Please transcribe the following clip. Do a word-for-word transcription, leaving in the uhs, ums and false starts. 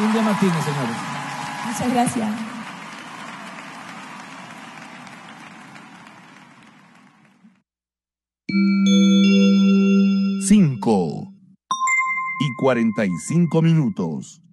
India Martínez, señores. Muchas gracias. Cinco y cuarenta y cinco minutos.